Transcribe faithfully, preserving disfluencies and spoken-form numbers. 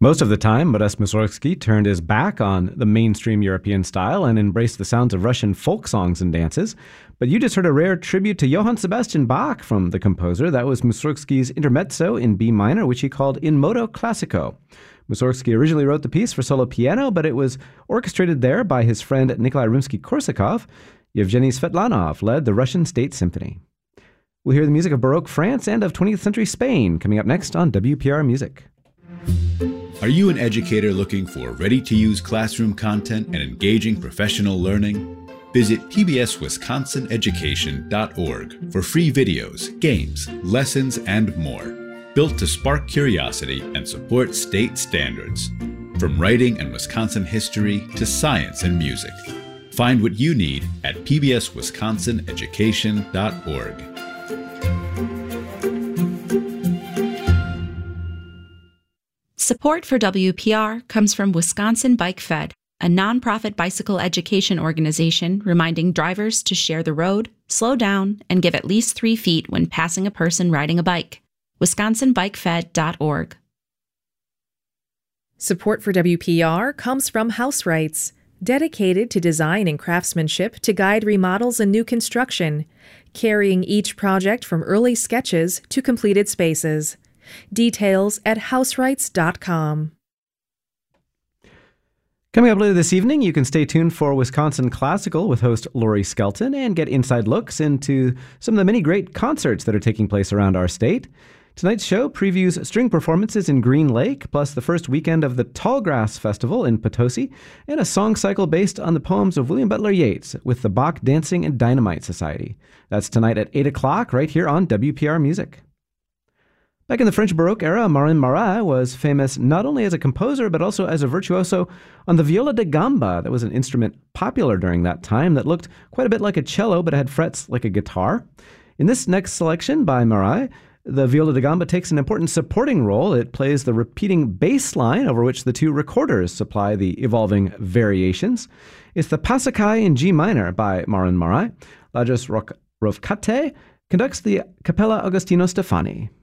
Most of the time, Modest Mussorgsky turned his back on the mainstream European style and embraced the sounds of Russian folk songs and dances. But you just heard a rare tribute to Johann Sebastian Bach from the composer. That was Mussorgsky's Intermezzo in B minor, which he called In Modo Classico. Mussorgsky originally wrote the piece for solo piano, but it was orchestrated there by his friend Nikolai Rimsky-Korsakov. Yevgeny Svetlanov led the Russian State Symphony. We'll hear the music of Baroque France and of twentieth century Spain coming up next on W P R Music. Are you an educator looking for ready-to-use classroom content and engaging professional learning? Visit P B S Wisconsin Education dot org for free videos, games, lessons, and more, built to spark curiosity and support state standards. From writing and Wisconsin history to science and music. Find what you need at P B S Wisconsin Education dot org. Support for W P R comes from Wisconsin Bike Fed, a nonprofit bicycle education organization reminding drivers to share the road, slow down, and give at least three feet when passing a person riding a bike. Wisconsin Bike Fed dot org. Support for W P R comes from House Rights, dedicated to design and craftsmanship to guide remodels and new construction, carrying each project from early sketches to completed spaces. Details at house rights dot com. Coming up later this evening, you can stay tuned for Wisconsin Classical with host Lori Skelton and get inside looks into some of the many great concerts that are taking place around our state. Tonight's show previews string performances in Green Lake, plus the first weekend of the Tallgrass Festival in Potosi, and a song cycle based on the poems of William Butler Yeats with the Bach Dancing and Dynamite Society. That's tonight at eight o'clock right here on W P R Music. Back in the French Baroque era, Marin Marat was famous not only as a composer, but also as a virtuoso on the viola da gamba. That was an instrument popular during that time that looked quite a bit like a cello, but had frets like a guitar. In this next selection by Marat, the viola da gamba takes an important supporting role. It plays the repeating bass line over which the two recorders supply the evolving variations. It's the Passacaille in G minor by Marin Marat. Lajos Rovkate conducts the Capella Agostino Stefani.